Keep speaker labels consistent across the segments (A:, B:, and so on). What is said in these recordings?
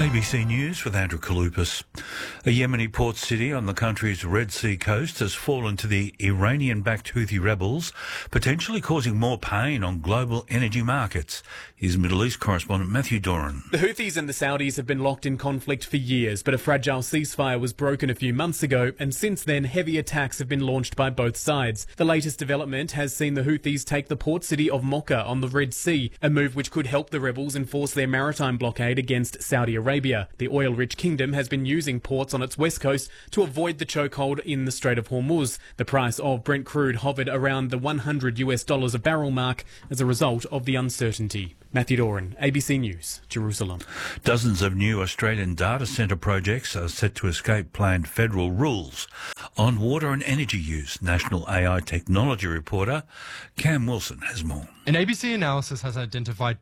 A: ABC News with Andrew Kaloupas. A Yemeni port city on the country's Red Sea coast has fallen to the Iranian-backed Houthi rebels, potentially causing more pain on global energy markets. Here's Middle East correspondent Matthew Doran.
B: The Houthis and the Saudis have been locked in conflict for years, but a fragile ceasefire was broken a few months ago, and since then heavy attacks have been launched by both sides. The latest development has seen the Houthis take the port city of Mocha on the Red Sea, a move which could help the rebels enforce their maritime blockade against Saudi Arabia. The oil-rich kingdom has been using ports on its west coast to avoid the chokehold in the Strait of Hormuz. The price of Brent crude hovered around the $100 a barrel mark as a result of the uncertainty. Matthew Doran, ABC News, Jerusalem.
A: Dozens of new Australian data centre projects are set to escape planned federal rules on water and energy use. National AI technology reporter Cam Wilson has more.
C: An ABC analysis has identified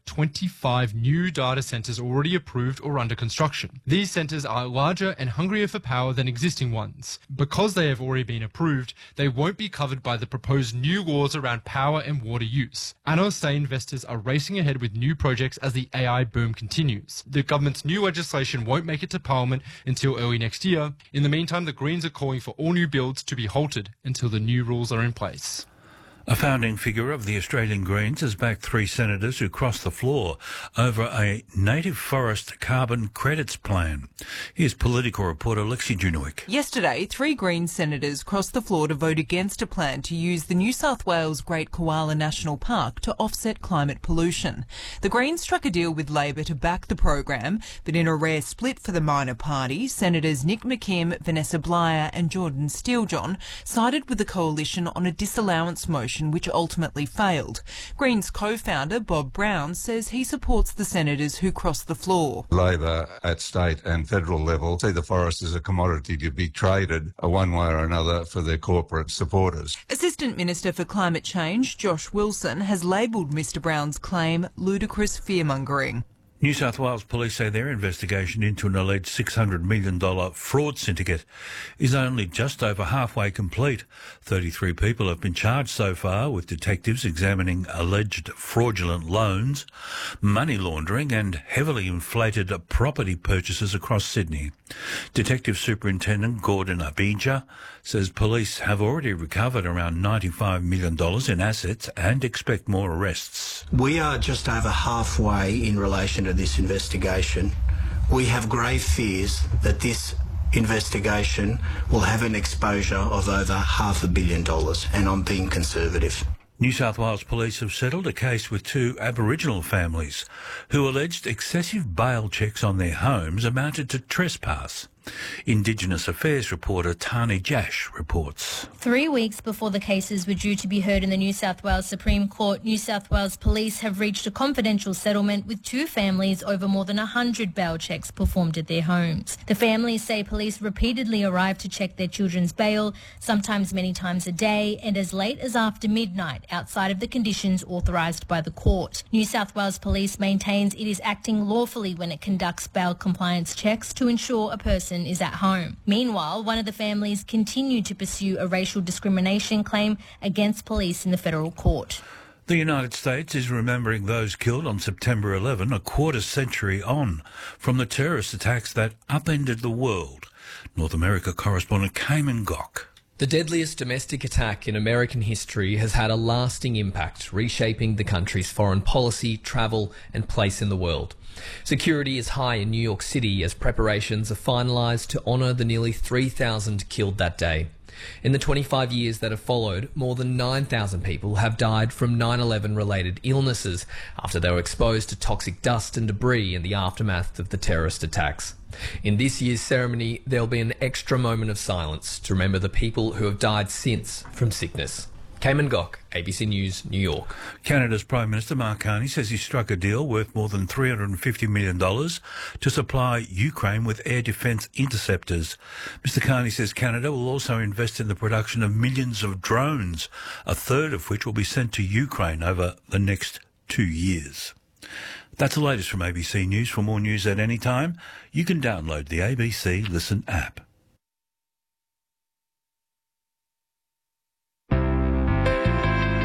C: 25 new data centres already approved or under construction. These centres are larger and hungrier for power than existing ones. Because they have already been approved, they won't be covered by the proposed new laws around power and water use. Analysts say investors are racing ahead with new projects as the AI boom continues. The government's new legislation won't make it to Parliament until early next year. In the meantime, the Greens are calling for all new builds to be halted until the new rules are in place.
A: A founding figure of the Australian Greens has backed 3 senators who crossed the floor over a native forest carbon credits plan. Here's political reporter Lexi Junowick.
D: Yesterday, 3 Greens senators crossed the floor to vote against a plan to use the New South Wales Great Koala National Park to offset climate pollution. The Greens struck a deal with Labor to back the program, but in a rare split for the minor party, Senators Nick McKim, Vanessa Blyer and Jordan Steelejohn sided with the coalition on a disallowance motion which ultimately failed. Greens co-founder Bob Brown says he supports the senators who crossed the floor.
E: Labor at state and federal level see the forest as a commodity to be traded one way or another for their corporate supporters.
D: Assistant Minister for Climate Change Josh Wilson has labelled Mr Brown's claim ludicrous fearmongering.
A: New South Wales police say their investigation into an alleged $600 million fraud syndicate is only just over halfway complete. 33 people have been charged so far, with detectives examining alleged fraudulent loans, money laundering and heavily inflated property purchases across Sydney. Detective Superintendent Gordon Abija says police have already recovered around $95 million in assets and expect more arrests.
F: We are just over halfway in relation to this investigation. We have grave fears that this investigation will have an exposure of over $500 million, and I'm being conservative.
A: New South Wales police have settled a case with 2 Aboriginal families who alleged excessive bail checks on their homes amounted to trespass. Indigenous Affairs reporter Tani Jash reports.
G: 3 weeks before the cases were due to be heard in the New South Wales Supreme Court, New South Wales Police have reached a confidential settlement with 2 families over more than 100 bail checks performed at their homes. The families say police repeatedly arrive to check their children's bail, sometimes many times a day, and as late as after midnight, outside of the conditions authorised by the court. New South Wales Police maintains it is acting lawfully when it conducts bail compliance checks to ensure a person is at home. Meanwhile, one of the families continued to pursue a racial discrimination claim against police in the federal court.
A: The United States is remembering those killed on September 11, a quarter century on from the terrorist attacks that upended the world. North America correspondent Cayman Gok.
H: The deadliest domestic attack in American history has had a lasting impact, reshaping the country's foreign policy, travel and place in the world. Security is high in New York City as preparations are finalised to honour the nearly 3,000 killed that day. In the 25 years that have followed, more than 9,000 people have died from 9/11 related illnesses after they were exposed to toxic dust and debris in the aftermath of the terrorist attacks. In this year's ceremony, there'll be an extra moment of silence to remember the people who have died since from sickness. Cayman Gok, ABC News, New York.
A: Canada's Prime Minister Mark Carney says he struck a deal worth more than $350 million to supply Ukraine with air defence interceptors. Mr Carney says Canada will also invest in the production of millions of drones, a third of which will be sent to Ukraine over the next 2 years. That's the latest from ABC News. For more news at any time, you can download the ABC Listen app.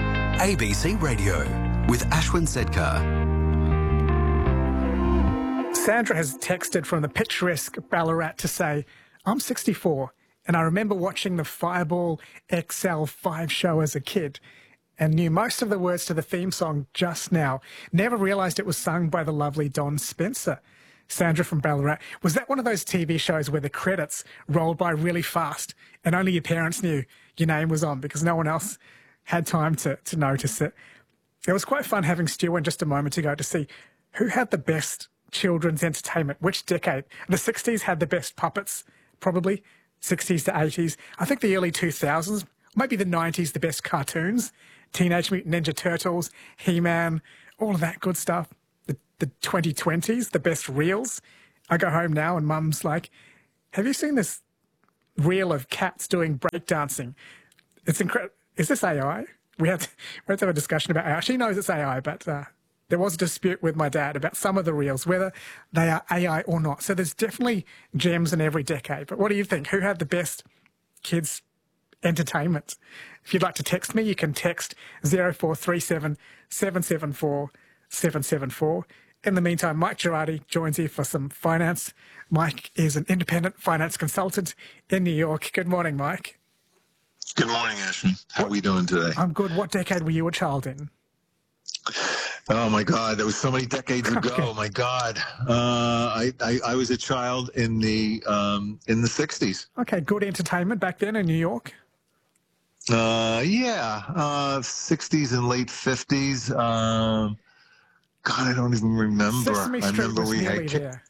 I: ABC Radio with Ashwin Sedkar. Sandra has texted from the picturesque Ballarat to say, I'm 64 and I remember watching the Fireball XL5 show as a kid and knew most of the words to the theme song just now. Never realised it was sung by the lovely Don Spencer. Sandra from Ballarat, was that one of those TV shows where the credits rolled by really fast and only your parents knew your name was on because no one else had time to notice it? It was quite fun having Stu in just a moment ago to see who had the best children's entertainment, which decade. The 60s had the best puppets, probably, 60s to 80s. I think the early 2000s, maybe the 90s, the best cartoons, Teenage Mutant Ninja Turtles, He-Man, all of that good stuff. The 2020s, the best reels. I go home now and Mum's like, have you seen this reel of cats doing breakdancing? It's incredible. Is this AI? We had to have a discussion about AI. She knows it's AI, but there was a dispute with my dad about some of the reels, whether they are AI or not. So there's definitely gems in every decade. But what do you think? Who had the best kids' entertainment? If you'd like to text me, you can text 0437 774 774. In the meantime, Mike Girardi joins you for some finance. Mike is an independent finance consultant in New York. Good morning, Mike.
J: Good morning, Ashley. How are we doing today?
I: I'm good. What decade were you a child in?
J: Oh my God, that was so many decades ago.
I: Okay.
J: Oh my God, I was a child in the 60s.
I: Okay, good entertainment back then in New York.
J: 60s and late 50s. God, I don't even remember.
I: Sesame
J: I
I: Street
J: remember
I: was
J: we
I: nearly
J: had
I: there.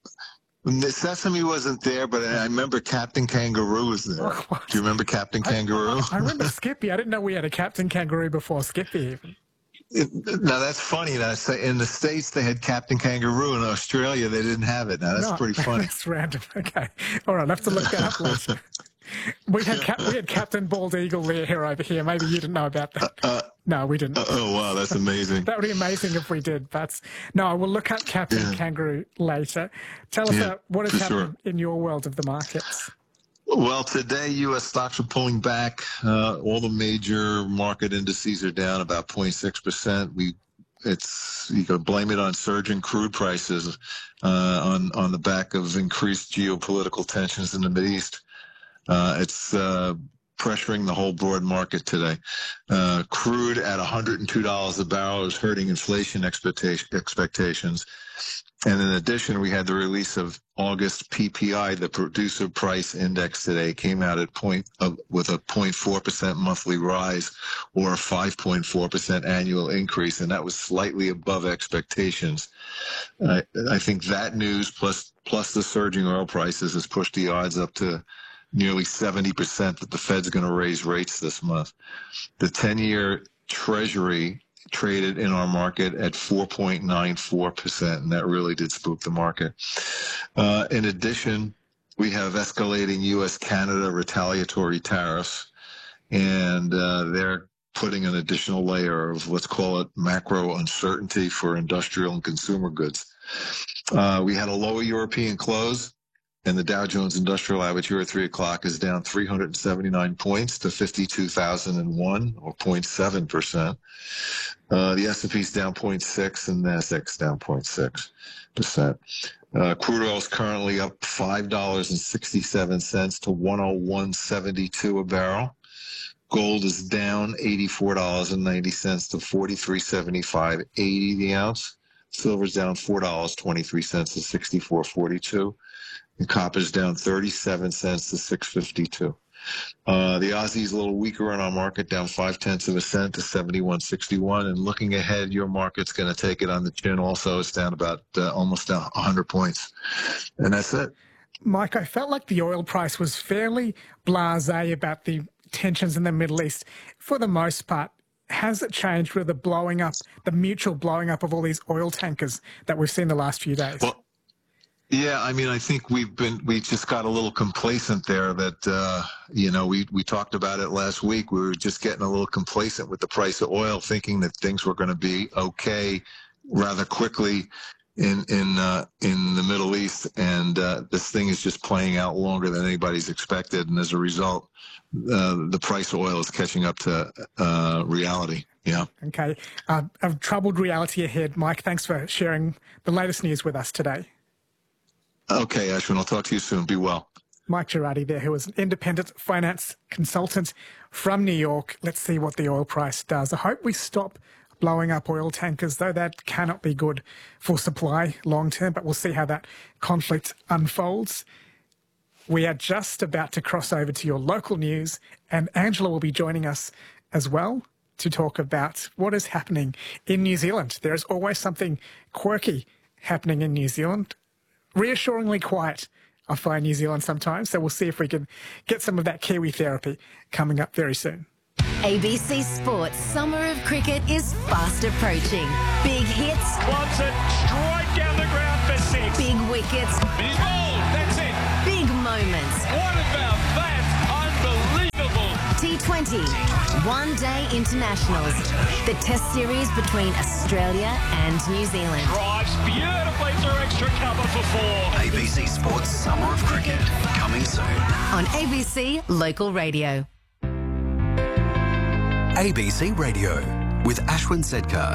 J: Sesame wasn't there, but I remember Captain Kangaroo was there.
I: Oh, what?
J: Do you remember Captain Kangaroo?
I: I remember Skippy. I didn't know we had a Captain Kangaroo before Skippy even.
J: Now that's funny. Now in the States they had Captain Kangaroo. In Australia they didn't have it. Now that's pretty funny.
I: That's random. Okay. All right. I'll have to look that up later. We had Captain Bald Eagle there over here. Maybe you didn't know about that. No, we didn't.
J: Oh, wow. That's amazing.
I: That would be amazing if we did. But no, we'll look up Captain Kangaroo later. Tell us what is happening in your world of the markets.
J: Well, today U.S. stocks are pulling back. All the major market indices are down about 0.6%. You could blame it on surging crude prices on the back of increased geopolitical tensions in the Mideast. It's pressuring the whole broad market today. Crude at $102 a barrel is hurting inflation expectations. And in addition, we had the release of August PPI, the Producer Price Index today, came out with a 0.4% monthly rise or a 5.4% annual increase, and that was slightly above expectations. I think that news plus the surging oil prices has pushed the odds up to nearly 70% that the Fed's going to raise rates this month. The 10-year Treasury traded in our market at 4.94%, and that really did spook the market. In addition, we have escalating U.S.-Canada retaliatory tariffs, and they're putting an additional layer of, let's call it, macro uncertainty for industrial and consumer goods. We had a lower European close, and the Dow Jones Industrial Average here at 3 o'clock is down 379 points to 52,001, or 0.7%. The S&P's down 0.6 and NASDAQ's down 0.6%. Crude oil is currently up $5.67 to 101.72 a barrel. Gold is down $84.90 to 43.75.80 the ounce. Silver's down $4.23 to 64.42. And copper's down 37 cents to 6.52. The Aussie's a little weaker in our market, down 0.5 cents to 71.61. And looking ahead, your market's going to take it on the chin. Also, it's down about almost 100 points. And that's it.
I: Mike, I felt like the oil price was fairly blasé about the tensions in the Middle East. For the most part, has it changed with the mutual blowing up of all these oil tankers that we've seen the last few days?
J: Well, yeah, I mean, I think we just got a little complacent there that, we talked about it last week. We were just getting a little complacent with the price of oil, thinking that things were going to be okay rather quickly in the Middle East. And this thing is just playing out longer than anybody's expected. And as a result, the price of oil is catching up to reality. Yeah.
I: Okay. A troubled reality ahead. Mike, thanks for sharing the latest news with us today.
J: Okay, Ashwin, I'll talk to you soon. Be well.
I: Mike Girardi there, who is an independent finance consultant from New York. Let's see what the oil price does. I hope we stop blowing up oil tankers, though that cannot be good for supply long term, but we'll see how that conflict unfolds. We are just about to cross over to your local news, and Angela will be joining us as well to talk about what is happening in New Zealand. There is always something quirky happening in New Zealand. Reassuringly quiet, I find New Zealand sometimes, so we'll see if we can get some of that Kiwi therapy coming up very soon.
K: ABC Sports Summer of Cricket is fast approaching. Big hits.
L: Wants it straight down the ground for 6.
K: Big wickets.
L: He's bowled. That's it.
K: Big moments.
L: What about that? Unbelievable.
K: T20. One-day internationals. The test series between Australia and New Zealand.
L: Drives beautifully through extra cover for 4.
M: ABC Sports Summer of Cricket. Coming soon.
K: On ABC Local Radio.
M: ABC Radio with Ashwin Sedkar.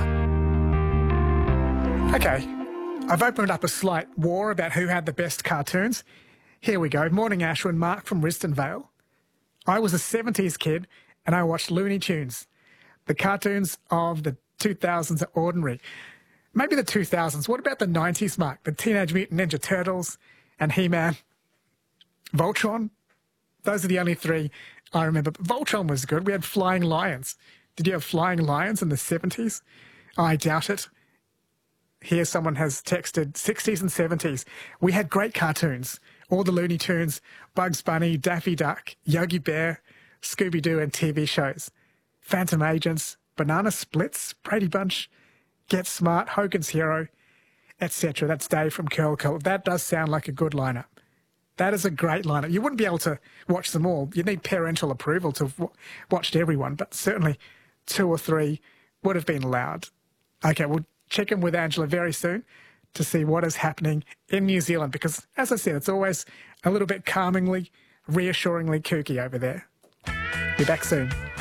I: Okay, I've opened up a slight war about who had the best cartoons. Here we go. Morning, Ashwin. Mark from Risdon Vale. I was a 70s kid and I watched Looney Tunes. The cartoons of the 2000s are ordinary. Maybe the 2000s. What about the 90s, Mark? The Teenage Mutant Ninja Turtles and He-Man. Voltron. Those are the only three I remember. But Voltron was good. We had Flying Lions. Did you have Flying Lions in the 70s? I doubt it. Here someone has texted 60s and 70s. We had great cartoons. All the Looney Tunes, Bugs Bunny, Daffy Duck, Yogi Bear, Scooby-Doo and TV shows. Phantom Agents, Banana Splits, Brady Bunch, Get Smart, Hogan's Hero, etc. That's Dave from Curl Curl. That does sound like a good lineup. That is a great lineup. You wouldn't be able to watch them all. You need parental approval to have watched everyone, but certainly 2 or 3 would have been allowed. Okay, we'll check in with Angela very soon to see what is happening in New Zealand because, as I said, it's always a little bit calmingly, reassuringly kooky over there. Be back soon.